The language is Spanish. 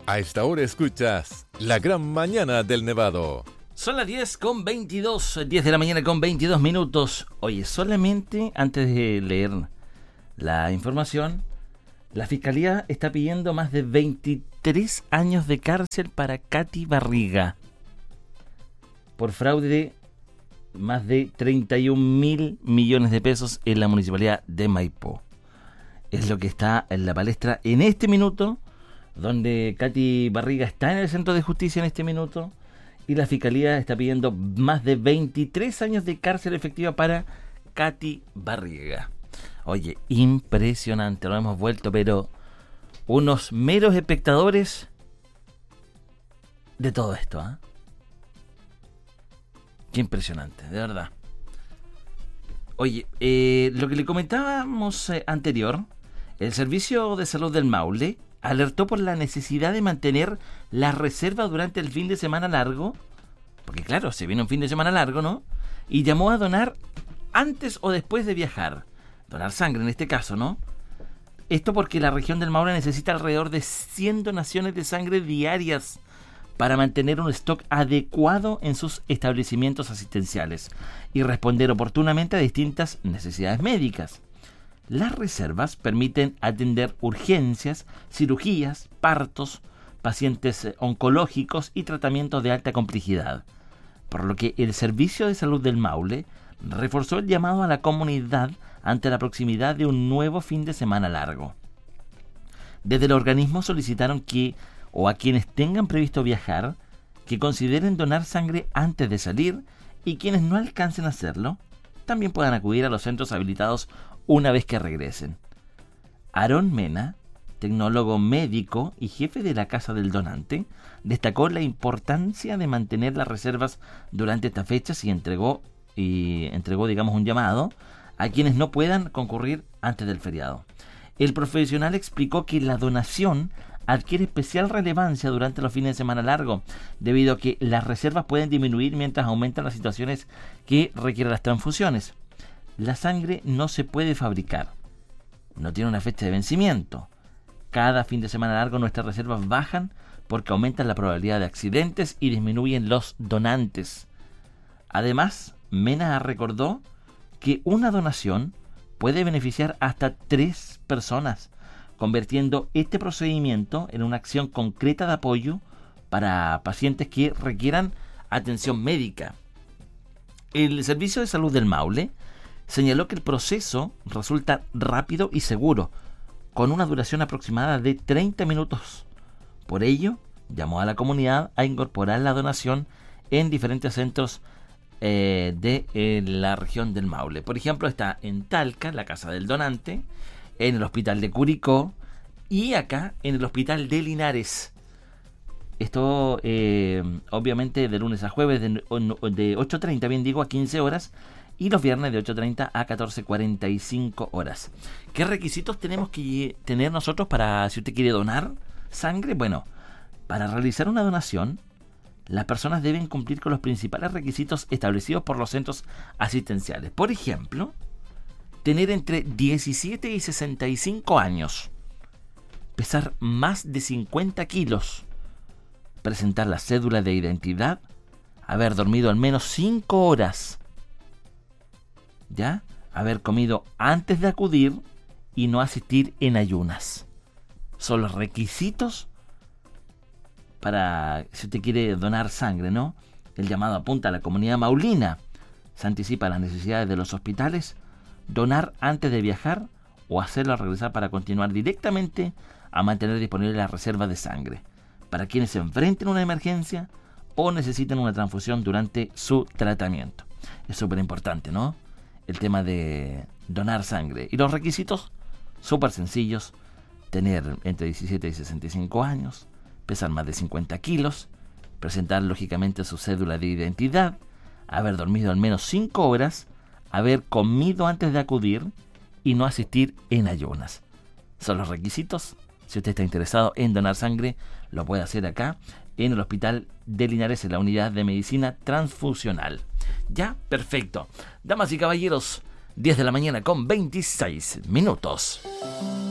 A esta hora escuchas La Gran Mañana del Nevado. Son las 10:22, 10 de la mañana con 22 minutos. Oye, solamente antes de leer la información, la Fiscalía está pidiendo más de 23 años de cárcel para Katy Barriga por fraude de más de 31.000 millones de pesos en la municipalidad de Maipú. Es lo que está en la palestra en este minuto, donde Katy Barriga está en el centro de justicia en este minuto, y la Fiscalía está pidiendo más de 23 años de cárcel efectiva para Katy Barriga. Oye, impresionante, lo hemos vuelto, pero unos meros espectadores de todo esto, ¿eh? Qué impresionante, de verdad. Oye, lo que le comentábamos anterior, el Servicio de Salud del Maule alertó por la necesidad de mantener la reserva durante el fin de semana largo, porque claro, se viene un fin de semana largo, ¿no? Y llamó a donar antes o después de viajar. Donar sangre en este caso, ¿no? Esto porque la región del Maule necesita alrededor de 100 donaciones de sangre diarias para mantener un stock adecuado en sus establecimientos asistenciales y responder oportunamente a distintas necesidades médicas. Las reservas permiten atender urgencias, cirugías, partos, pacientes oncológicos y tratamientos de alta complejidad, por lo que el Servicio de Salud del Maule reforzó el llamado a la comunidad ante la proximidad de un nuevo fin de semana largo. Desde el organismo solicitaron a quienes tengan previsto viajar, que consideren donar sangre antes de salir, y quienes no alcancen a hacerlo, también puedan acudir a los centros habilitados una vez que regresen. Aarón Mena, tecnólogo médico y jefe de la Casa del Donante, destacó la importancia de mantener las reservas durante estas fechas y entregó, digamos, un llamado a quienes no puedan concurrir antes del feriado. El profesional explicó que la donación adquiere especial relevancia durante los fines de semana largo, debido a que las reservas pueden disminuir mientras aumentan las situaciones que requieren las transfusiones. La sangre no se puede fabricar, no tiene una fecha de vencimiento. Cada fin de semana largo nuestras reservas bajan porque aumentan la probabilidad de accidentes y disminuyen los donantes. Además, Mena recordó que una donación puede beneficiar hasta 3 personas, convirtiendo este procedimiento en una acción concreta de apoyo para pacientes que requieran atención médica. El Servicio de Salud del Maule señaló que el proceso resulta rápido y seguro, con una duración aproximada de 30 minutos. Por ello, llamó a la comunidad a incorporar la donación en diferentes centros de la región del Maule. Por ejemplo, está en Talca, la Casa del Donante, en el Hospital de Curicó y acá en el Hospital de Linares. Esto obviamente de lunes a jueves de 8:30, bien digo, a 15 horas, y los viernes de 8:30 a 14:45 horas. ¿Qué requisitos tenemos que tener nosotros para, si usted quiere donar sangre? Bueno, para realizar una donación, las personas deben cumplir con los principales requisitos establecidos por los centros asistenciales. Por ejemplo, tener entre 17 y 65 años, pesar más de 50 kilos, presentar la cédula de identidad, haber dormido al menos 5 horas, ¿ya? Haber comido antes de acudir y no asistir en ayunas. Son los requisitos para, si usted quiere donar sangre, ¿no? El llamado apunta a la comunidad maulina. Se anticipa a las necesidades de los hospitales, donar antes de viajar o hacerlo al regresar para continuar directamente a mantener disponible la reserva de sangre para quienes se enfrenten a una emergencia o necesiten una transfusión durante su tratamiento. Es súper importante, ¿no? El tema de donar sangre. Y los requisitos, súper sencillos: tener entre 17 y 65 años, pesar más de 50 kilos, presentar lógicamente su cédula de identidad, haber dormido al menos 5 horas, haber comido antes de acudir y no asistir en ayunas. Son los requisitos. Si usted está interesado en donar sangre, lo puede hacer acá en el Hospital de Linares, en la unidad de medicina transfusional. Ya, perfecto. Damas y caballeros, 10 de la mañana con 26 minutos.